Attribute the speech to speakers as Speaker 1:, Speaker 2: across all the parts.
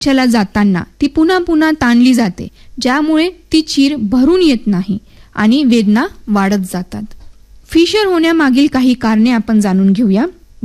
Speaker 1: ला जाताना ती पुन्हा पुन्हा ताणली जाते, ज्यामुळे ती चीर भरून येत नाही आणि वेदना वाढत जातात. फिशर होण्यामागील काही कारणे आपण जाणून घेऊया.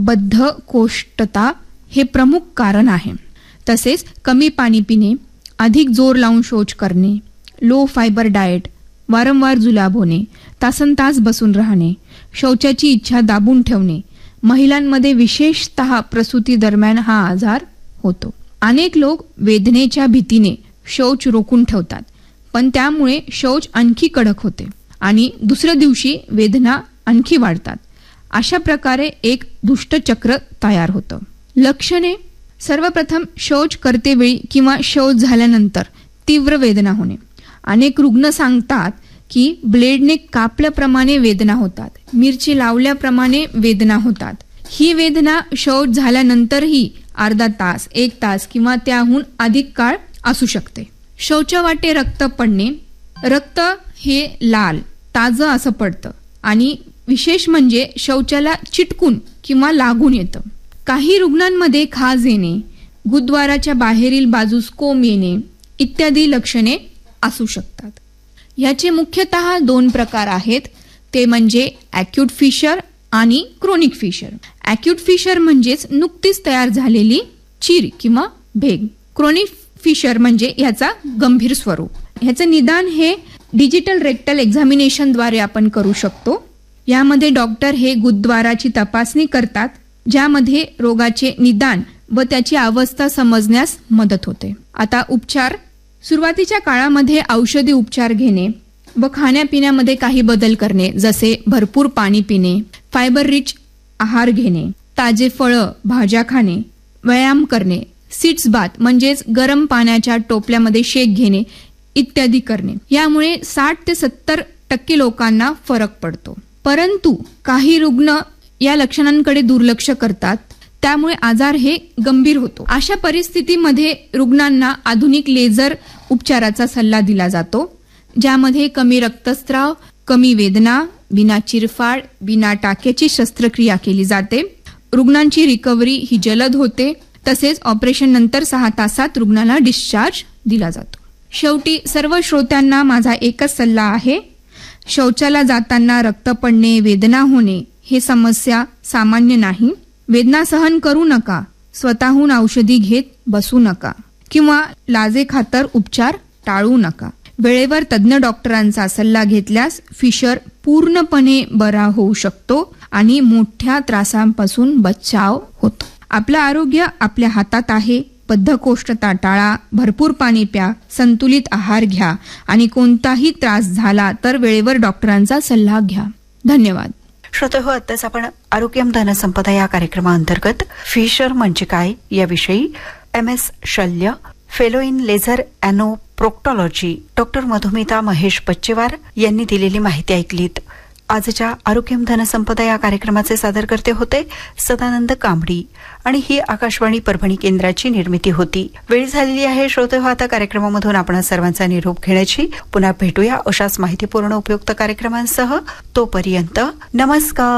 Speaker 1: बद्धकोष्ठता हे प्रमुख कारण आहे. तसेच कमी पाणी पिणे, अधिक जोर लावून शौच करणे, लो फायबर डाएट, वारंवार जुलाब होणे, तासनतास बसून राहणे, शौचाची इच्छा दाबून ठेवणे. महिलांमध्ये विशेषतः प्रसूती दरम्यान हा आजार होतो. अनेक लोक वेदनेच्या भीतीने शौच रोखून ठेवतात, पण त्यामुळे शौच आणखी कडक होते आणि दुसऱ्या दिवशी वेदना आणखी वाढतात. अशा प्रकारे एक दुष्टचक्र तयार होतं. लक्षणे: सर्वप्रथम शौच करतेवेळी किंवा शौच झाल्यानंतर तीव्र वेदना होणे. अनेक रुग्ण सांगतात की ब्लेडने कापल्याप्रमाणे वेदना होतात, मिरची लावल्याप्रमाणे वेदना होतात. ही वेदना शौच झाल्यानंतरही अर्धा तास, 1 तास किंवा त्याहून अधिक काळ असू शकते. शौचवाटे रक्त पडणे. रक्त हे लाल, ताजं असं पडतं आणि विशेष म्हणजे शौचाला चिटकून किंवा लागून येतं. काही रुग्णांमध्ये खाज येणे, गुदद्वाराच्या बाहेरील बाजूस कोंब येणे इत्यादी लक्षणे असू शकतात. याचे मुख्यतः 2 प्रकार आहेत, ते म्हणजे ॲक्यूट फिशर आणि क्रोनिक फिशर. ॲक्यूट फिशर म्हणजेच नुकतीच तयार झालेली चीर किंवा भेग. क्रोनिक फिशर म्हणजे ह्याचा गंभीर स्वरूप. ह्याचं निदान हे डिजिटल रेक्टल एक्झामिनेशनद्वारे आपण करू शकतो. यामध्ये डॉक्टर हे गुदद्वाराची तपासणी करतात, ज्यामध्ये रोगाचे निदान व त्याची अवस्था समजण्यास मदत होते. आता उपचार. सुरुवातीच्या काळामध्ये औषधी उपचार घेणे व खाण्यापिण्यामध्ये काही बदल करणे, जसे भरपूर पाणी पिणे, फायबर रिच आहार घेणे, ताजे फळं भाज्या खाणे, व्यायाम करणे, सीट्स बाथ म्हणजेच गरम पाण्याच्या टोपल्यामध्ये शेक घेणे इत्यादी करणे. यामुळे 60 ते 70% लोकांना फरक पडतो. परंतु काही रुग्ण या लक्षणांकडे दुर्लक्ष करतात, त्यामुळे आजार हे गंभीर होतो. अशा परिस्थितीमध्ये रुग्णांना आधुनिक लेझर उपचाराचा सल्ला दिला जातो, ज्यामध्ये कमी रक्तस्राव, कमी वेदना, बिना चिरफाड, बिना टाक्याची शस्त्रक्रिया केली जाते. रुग्णांची रिकव्हरी ही जलद होते. तसेच ऑपरेशन नंतर 6 तासात रुग्णाला डिस्चार्ज दिला जातो. शेवटी सर्व श्रोत्यांना माझा एकच सल्ला आहे. शौचाला जाताना रक्त पडणे, वेदना होणे हे समस्या सामान्य नाही. वेदना सहन करू नका. स्वतःहून औषधी घेत बसू नका किंवा लाजेखातर उपचार टाळू नका. वेळेवर तज्ज्ञ डॉक्टरांचा सल्ला घेतल्यास फिशर पूर्णपणे बरा होऊ शकतो आणि मोठ्या त्रासांपासून बचाव होतो. आपलं आरोग्य आपल्या हातात आहे. बद्धकोष्ठता टाळा, भरपूर पाणी प्या, संतुलित आहार घ्या आणि कोणताही त्रास झाला तर वेळेवर डॉक्टरांचा सल्ला घ्या. धन्यवाद.
Speaker 2: श्रोतेहो, आत्ताच आपण आरोग्यम धनसंपदा या कार्यक्रमाअंतर्गत फिशर म्हणजे काय याविषयी MS शल्य, fellow in laser ॲनोप्रोक्टॉलॉजी doctor Madhumita Mahesh Bachchewar यांनी दिलेली माहिती ऐकलीत. आजच्या आरोग्यम धनसंपदा या कार्यक्रमाचे सादरकर्ते होते सदानंद कांबडी आणि ही आकाशवाणी परभणी केंद्राची निर्मिती होती. वेळ झालेली आहे श्रोतेहो आता कार्यक्रमामधून आपण सर्वांचा निरोप घेण्याची. पुन्हा भेटूया अशाच माहितीपूर्ण उपयुक्त कार्यक्रमांसह. तोपर्यंत नमस्कार.